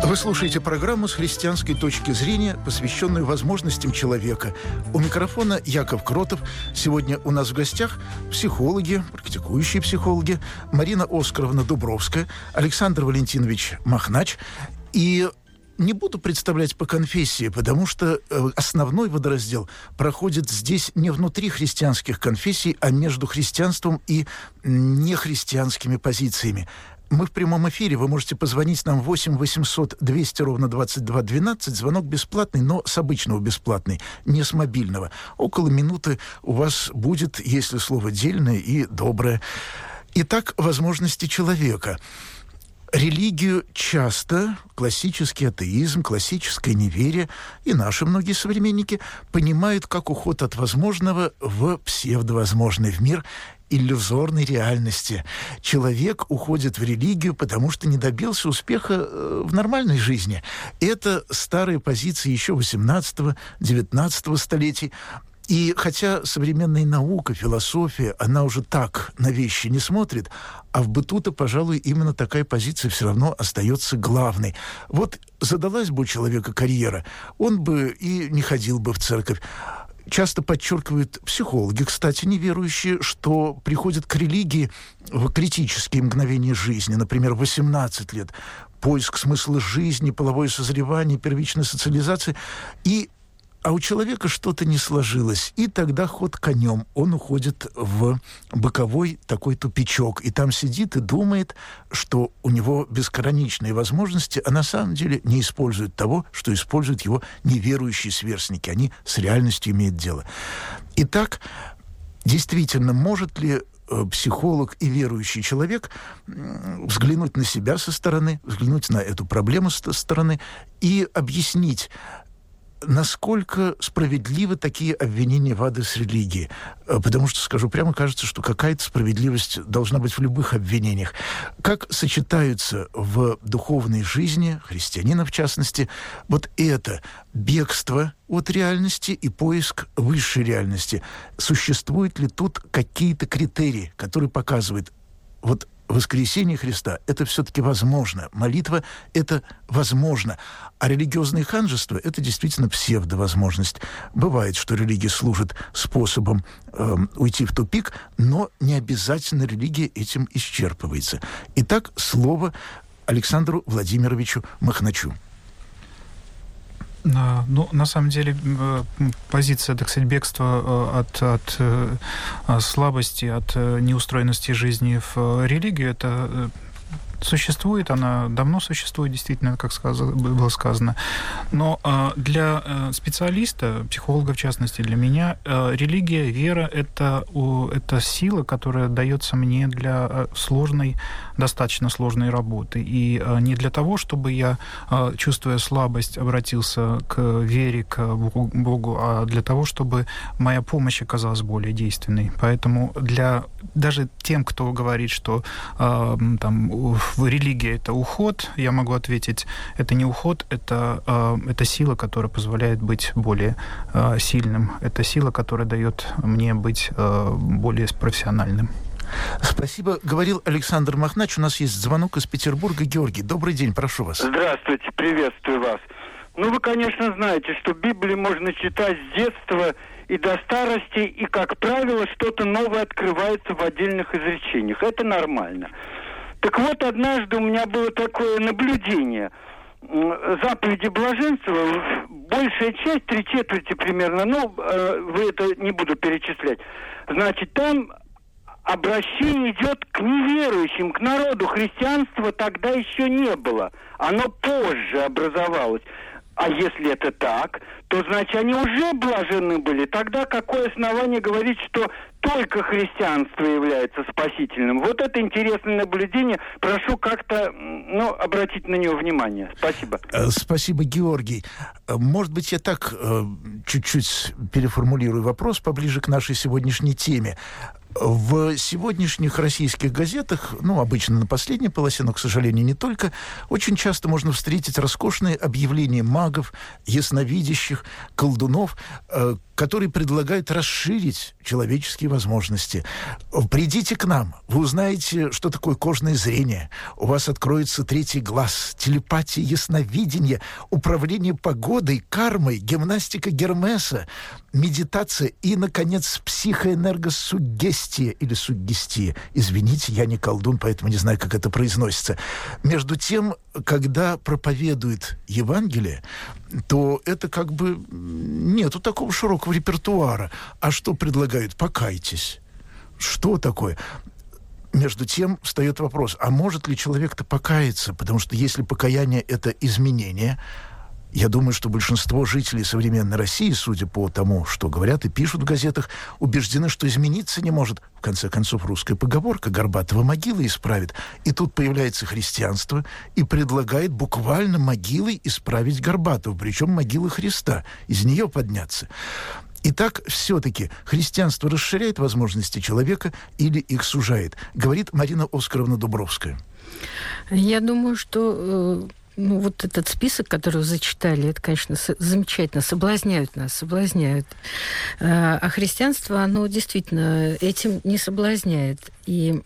Вы слушаете программу с христианской точки зрения, посвященную возможностям человека. У микрофона Яков Кротов. Сегодня у нас в гостях психологи, практикующие психологи, Марина Оскаровна Дубровская, Александр Валентинович Махнач. И не буду представлять по конфессии, потому что основной водораздел проходит здесь не внутри христианских конфессий, а между христианством и нехристианскими позициями. Мы в прямом эфире, вы можете позвонить нам 8 800 200 ровно 22 12. Звонок бесплатный, но с обычного бесплатный, не с мобильного. Около минуты у вас будет, если слово дельное и доброе. Итак, возможности человека. Религию часто, классический атеизм, классическое неверие и наши многие современники понимают как уход от возможного в псевдовозможный, в мир иллюзорной реальности. Человек уходит в религию, потому что не добился успеха в нормальной жизни. Это старые позиции еще 18-19 столетий. И хотя современная наука, философия, она уже так на вещи не смотрит, а в быту-то, пожалуй, именно такая позиция все равно остается главной. Вот задалась бы у человека карьера, он бы и не ходил бы в церковь. Часто подчеркивают психологи, кстати, неверующие, что приходят к религии в критические мгновения жизни, например, 18 лет, поиск смысла жизни, половое созревание, первичная социализация, а у человека что-то не сложилось, и тогда ход конем. Он уходит в боковой такой тупичок, и там сидит и думает, что у него безграничные возможности, а на самом деле не использует того, что используют его неверующие сверстники. Они с реальностью имеют дело. Итак, действительно, может ли психолог и верующий человек взглянуть на себя со стороны, взглянуть на эту проблему со стороны и объяснить, насколько справедливы такие обвинения в адрес религии? Потому что, скажу прямо, кажется, что какая-то справедливость должна быть в любых обвинениях. Как сочетаются в духовной жизни, христианина в частности, вот это бегство от реальности и поиск высшей реальности? Существуют ли тут какие-то критерии, которые показывают, вот воскресение Христа — это все-таки возможно. Молитва — это возможно. А религиозное ханжество — это действительно псевдовозможность. Бывает, что религия служит способом уйти в тупик, но не обязательно религия этим исчерпывается. Итак, слово Александру Владимировичу Махначу. Ну, на самом деле, позиция, так сказать, бегства от слабости, от неустроенности жизни в религию, это существует, она давно существует, действительно, как было сказано. Но для специалиста, психолога в частности, для меня, религия, вера — это сила, которая дается мне для достаточно сложной работы. И не для того, чтобы я, чувствуя слабость, обратился к вере, к Богу, а для того, чтобы моя помощь оказалась более действенной. Поэтому даже тем, кто говорит, что религия — это уход, я могу ответить, это не уход, это сила, которая позволяет быть более сильным. Это сила, которая дает мне быть более профессиональным. Спасибо. Говорил Александр Махнач. У нас есть звонок из Петербурга. Георгий, добрый день, прошу вас. Здравствуйте, приветствую вас. Вы, конечно, знаете, что Библию можно читать с детства и до старости, и, как правило, что-то новое открывается в отдельных изречениях. Это нормально. Так вот, однажды у меня было такое наблюдение. Заповеди блаженства, большая часть, 3/4 примерно, вы это не буду перечислять. Значит, там обращение идет к неверующим, к народу. Христианства тогда еще не было. Оно позже образовалось. А если это так, то, значит, они уже блаженны были. Тогда какое основание говорить, что только христианство является спасительным? Вот это интересное наблюдение. Прошу как-то обратить на него внимание. Спасибо. Спасибо, Георгий. Может быть, я так чуть-чуть переформулирую вопрос поближе к нашей сегодняшней теме. В сегодняшних российских газетах, обычно на последней полосе, но, к сожалению, не только, очень часто можно встретить роскошные объявления магов, ясновидящих, колдунов, который предлагает расширить человеческие возможности. Придите к нам, вы узнаете, что такое кожное зрение, у вас откроется третий глаз, телепатия, ясновидение, управление погодой, кармой, гимнастика Гермеса, медитация и, наконец, психоэнергосуггестия или суггестия. Извините, я не колдун, поэтому не знаю, как это произносится. Между тем, когда проповедует Евангелие, то это как бы нету такого широкого репертуара. А что предлагают? Покайтесь. Что такое? Между тем встает вопрос, а может ли человек-то покаяться? Потому что если покаяние — это изменение, я думаю, что большинство жителей современной России, судя по тому, что говорят и пишут в газетах, убеждены, что измениться не может. В конце концов, русская поговорка «Горбатова могила исправит». И тут появляется христианство и предлагает буквально могилой исправить Горбатова, причем могилы Христа, из нее подняться. Итак, все-таки христианство расширяет возможности человека или их сужает? Говорит Марина Оскаровна Дубровская. Я думаю, что вот этот список, который вы зачитали, это, конечно, замечательно. Соблазняют нас, соблазняют. А христианство, оно действительно этим не соблазняет. И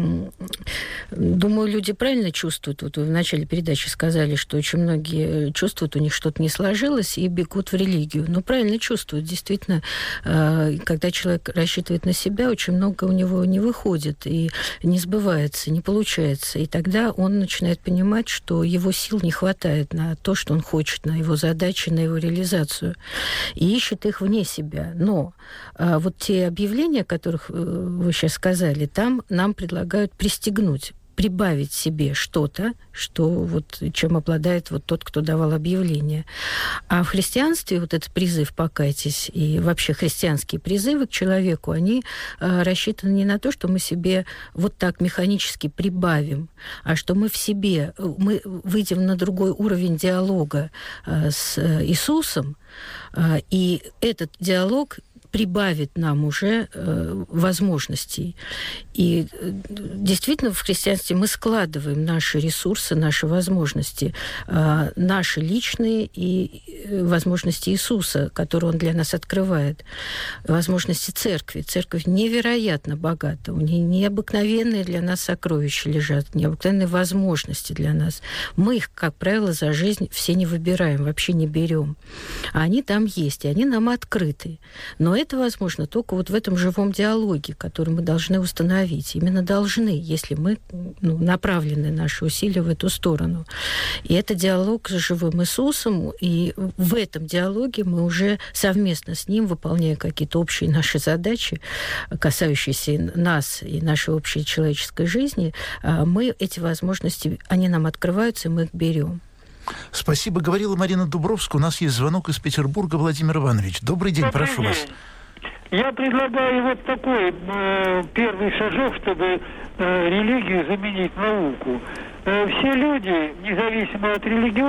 думаю, люди правильно чувствуют. Вот вы в начале передачи сказали, что очень многие чувствуют, у них что-то не сложилось, и бегут в религию. Но правильно чувствуют. Действительно, когда человек рассчитывает на себя, очень много у него не выходит, и не сбывается, не получается. И тогда он начинает понимать, что его сил не хватает на то, что он хочет, на его задачи, на его реализацию. И ищет их вне себя. Но вот те объявления, о которых вы сейчас сказали, там нам предлагают пристегнуть, прибавить себе что-то, что вот, чем обладает вот тот, кто давал объявление. А в христианстве вот этот призыв «покайтесь» и вообще христианские призывы к человеку, они рассчитаны не на то, что мы себе вот так механически прибавим, а что мы в себе, мы выйдем на другой уровень диалога с Иисусом, и этот диалог прибавит нам уже возможностей. И действительно в христианстве мы складываем наши ресурсы, наши возможности, наши личные и возможности Иисуса, которые Он для нас открывает, возможности церкви. Церковь невероятно богата, у нее необыкновенные для нас сокровища лежат, необыкновенные возможности для нас. Мы их, как правило, за жизнь все не выбираем, вообще не берем. А они там есть, и они нам открыты. Но это возможно только вот в этом живом диалоге, который мы должны установить. Именно должны, если мы направлены наши усилия в эту сторону. И это диалог с живым Иисусом, и в этом диалоге мы уже совместно с Ним, выполняя какие-то общие наши задачи, касающиеся нас и нашей общей человеческой жизни, мы эти возможности, они нам открываются, и мы их берем. Спасибо. Говорила Марина Дубровская. У нас есть звонок из Петербурга. Владимир Иванович. Добрый день, прошу вас. Я предлагаю вот такой первый шажок, чтобы религию заменить науку. Все люди, независимо от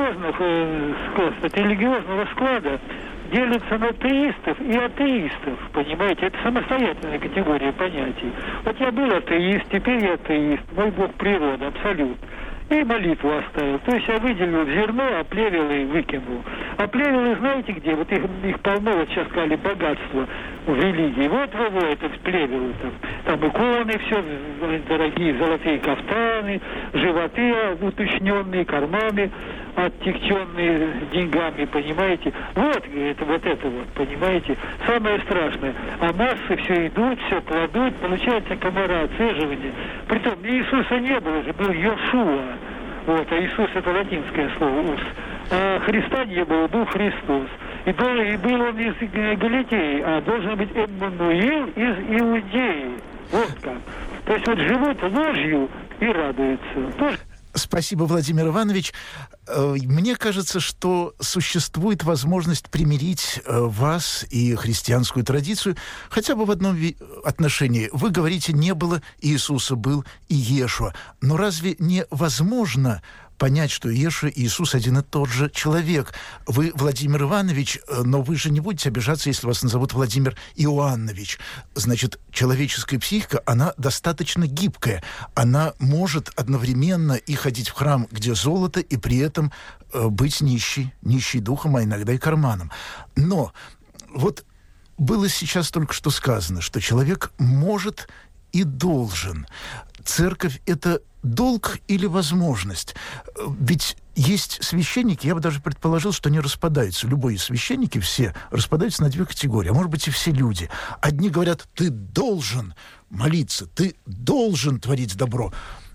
религиозного склада, делятся на теистов и атеистов, понимаете? Это самостоятельная категория понятий. Вот я был атеист, теперь я атеист. Мой Бог природа, абсолют. И молитву оставил. То есть я выделил зерно, а плевелы выкинул. А плевелы знаете где? Вот их полно, вот сейчас сказали, богатство в религии. Вот это плевелы там иконы, все дорогие золотые кафтаны, животы уточненные, карманы оттекченные деньгами, понимаете? Вот это, понимаете? Самое страшное. А массы все идут, все кладут, получается комара, отцеживание. Притом Иисуса не было же, был Йошуа. Вот, а Иисус — это латинское слово, ус. А Христа не было, был Христос. И был он из Галилеи, а должен быть Эммануил из Иудеи. Вот как. То есть вот живут ложью и радуются. Тоже. Спасибо, Владимир Иванович. Мне кажется, что существует возможность примирить вас и христианскую традицию хотя бы в одном отношении. Вы говорите, не было Иисуса, был Иешуа. Но разве невозможно понять, что Иешуа и Иисус один и тот же человек? Вы Владимир Иванович, но вы же не будете обижаться, если вас назовут Владимир Иоаннович. Значит, человеческая психика, она достаточно гибкая. Она может одновременно и ходить в храм, где золото, и при этом быть нищей духом, а иногда и карманом. Но вот было сейчас только что сказано, что человек может и должен. Церковь – это долг или возможность? Ведь есть священники, я бы даже предположил, что они распадаются. Любые священники все распадаются на две категории, а может быть и все люди. Одни говорят, ты должен молиться, ты должен творить добро.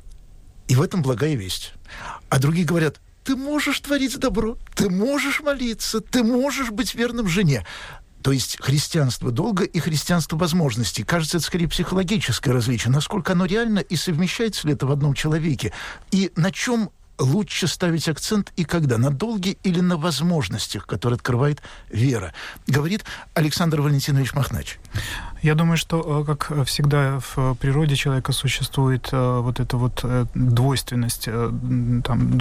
И в этом благая весть. А другие говорят, ты можешь творить добро, ты можешь молиться, ты можешь быть верным жене. То есть христианство долга и христианство возможностей. Кажется, это скорее психологическое различие. Насколько оно реально и совмещается ли это в одном человеке? И на чем лучше ставить акцент и когда? На долге или на возможностях, которые открывает вера? Говорит Александр Валентинович Махнач. Я думаю, что, как всегда, в природе человека существует вот эта вот двойственность, там,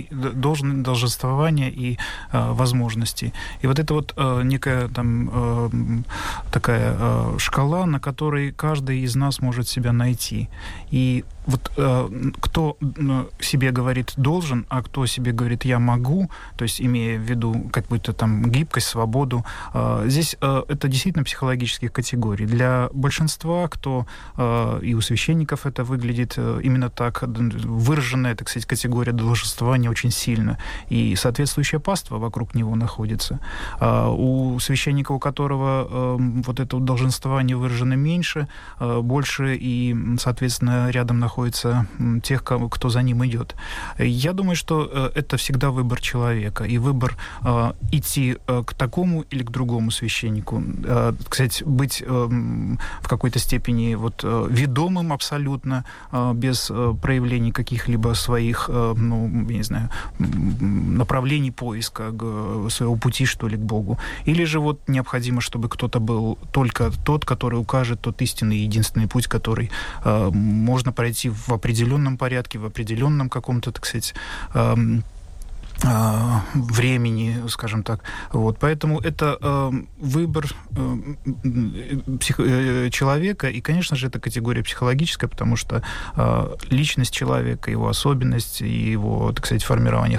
долженствование и возможности. И вот это вот некая там такая шкала, на которой каждый из нас может себя найти. И вот кто себе говорит «должен», а кто себе говорит «я могу», то есть имея в виду какую-то там гибкость, свободу, здесь это действительно психологические категории. Для большинства, кто и у священников это выглядит именно так, выраженная, так сказать, категория долженствования очень сильно, и соответствующая паства вокруг него находится. У священника, у которого вот это долженствование выражено меньше, больше, и, соответственно, рядом находится тех, кто за ним идет. Я думаю, что это всегда выбор человека, и выбор идти к такому или к другому священнику. Кстати, быть в какой-то степени вот ведомым абсолютно, без проявлений каких-либо своих, ну, я не знаю, направлений поиска своего пути, что ли, к Богу. Или же вот необходимо, чтобы кто-то был только тот, который укажет тот истинный и единственный путь, который можно пройти в определенном порядке, в определенном каком-то, так сказать, времени, скажем так. Вот. Поэтому это выбор человека, и, конечно же, это категория психологическая, потому что личность человека, его особенность, его, так сказать, формирование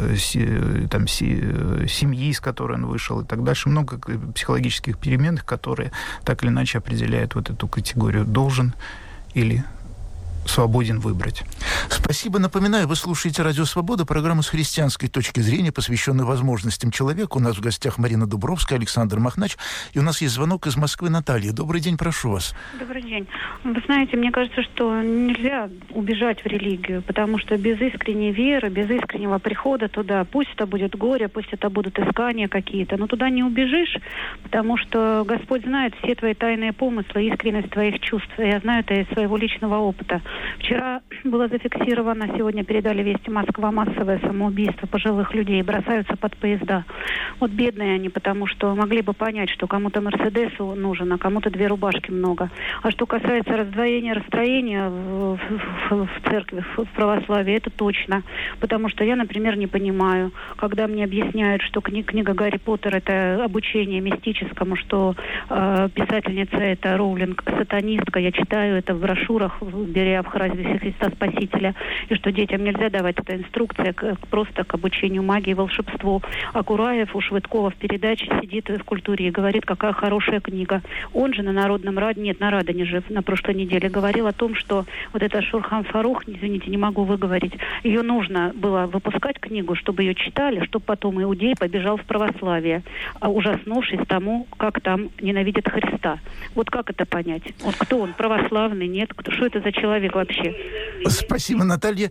семьи, из которой он вышел, и так дальше, много психологических переменных, которые так или иначе определяют вот эту категорию «должен» или свободен выбрать. Спасибо. Напоминаю, вы слушаете «Радио Свобода», программу с христианской точки зрения, посвященную возможностям человека. У нас в гостях Марина Дубровская, Александр Махнач. И у нас есть звонок из Москвы. Наталья. Добрый день, прошу вас. Добрый день. Вы знаете, мне кажется, что нельзя убежать в религию, потому что без искренней веры, без искреннего прихода туда, пусть это будет горе, пусть это будут искания какие-то, но туда не убежишь, потому что Господь знает все твои тайные помыслы, искренность твоих чувств. Я знаю это из своего личного опыта. Вчера было зафиксировано, сегодня передали вести, Москва, массовое самоубийство пожилых людей, бросаются под поезда. Вот бедные они, потому что могли бы понять, что кому-то Мерседес нужен, а кому-то 2 рубашки много. А что касается раздвоения, расстроения в церкви, в православии, это точно. Потому что я, например, не понимаю, когда мне объясняют, что книга Гарри Поттер — это обучение мистическому, что писательница — это Роулинг, сатанистка. Я читаю это в брошюрах, беря в хразе Христа Спасителя, и что детям нельзя давать эта инструкция просто к обучению магии и волшебству. А Кураев у Швыдкова в передаче сидит в «Культуре» и говорит, какая хорошая книга. Он же на Народном Раде, нет, на Радоне же на прошлой неделе говорил о том, что вот эта Шурхан Фарух, извините, не могу выговорить, ее нужно было выпускать книгу, чтобы ее читали, чтобы потом иудей побежал в православие, ужаснувшись тому, как там ненавидят Христа. Вот как это понять? Вот кто он, православный, нет? Что это за человек вообще? Спасибо, Наталья.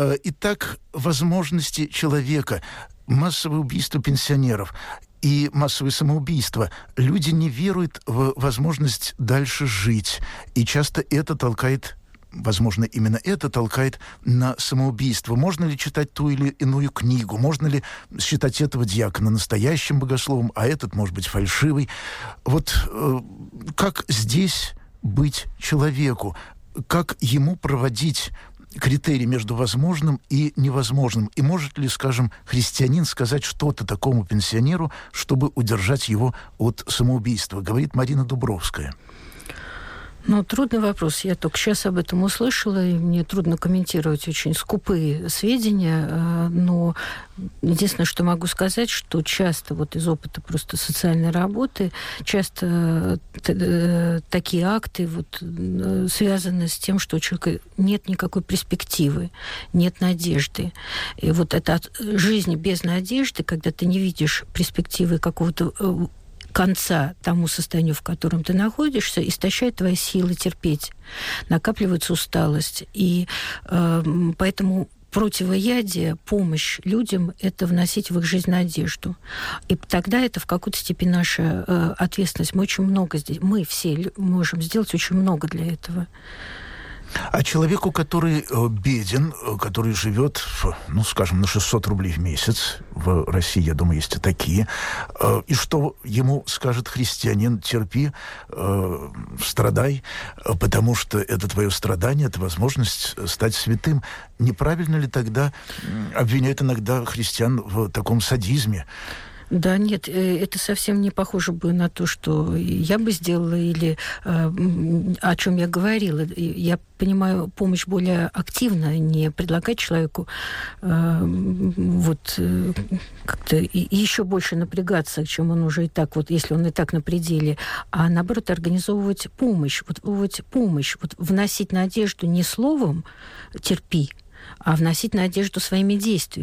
Итак, возможности человека, массовое убийство пенсионеров и массовые самоубийства. Люди не веруют в возможность дальше жить. И часто это толкает, возможно, именно это толкает на самоубийство. Можно ли читать ту или иную книгу? Можно ли считать этого диакона настоящим богословом, а этот, может быть, фальшивый? Вот как здесь быть человеку? Как ему проводить критерий между возможным и невозможным? И может ли, скажем, христианин сказать что-то такому пенсионеру, чтобы удержать его от самоубийства? Говорит Марина Дубровская. Ну, трудный вопрос. Я только сейчас об этом услышала, и мне трудно комментировать очень скупые сведения, но единственное, что могу сказать, что часто вот из опыта просто социальной работы, часто такие акты вот связаны с тем, что у человека нет никакой перспективы, нет надежды. И вот это от жизни без надежды, когда ты не видишь перспективы какого-то конца тому состоянию, в котором ты находишься, истощает твои силы терпеть. Накапливается усталость. И поэтому противоядие, помощь людям – это вносить в их жизнь надежду. И тогда это в какой-то степени наша ответственность. Мы очень много здесь, мы все можем сделать очень много для этого. А человеку, который беден, который живет, ну, скажем, на 600 рублей в месяц, в России, я думаю, есть и такие, и что ему скажет христианин: терпи, страдай, потому что это твое страдание, это возможность стать святым. Неправильно ли тогда обвиняют иногда христиан в таком садизме? Да, нет, это совсем не похоже бы на то, что я бы сделала или о чем я говорила. Я понимаю помощь более активно, не предлагать человеку вот как-то еще больше напрягаться, чем он уже и так, вот если он и так на пределе, а наоборот организовывать помощь, вот вносить надежду не словом «терпи», а вносить надежду своими действиями.